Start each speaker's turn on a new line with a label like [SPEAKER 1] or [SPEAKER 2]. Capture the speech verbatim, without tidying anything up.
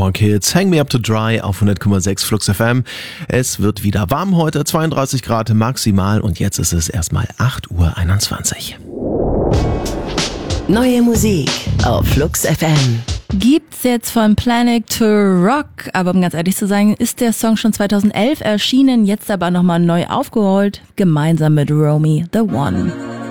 [SPEAKER 1] More Kids, Hang Me Up to Dry auf hundert Komma sechs Flux F M. Es wird wieder warm heute, zweiunddreißig Grad maximal und jetzt ist es erstmal acht Uhr einundzwanzig.
[SPEAKER 2] Neue Musik auf Flux F M.
[SPEAKER 3] Gibt's jetzt von Planet to Rock, aber um ganz ehrlich zu sein, ist der Song schon zweitausendelf erschienen, jetzt aber nochmal neu aufgerollt, gemeinsam mit Romy the One.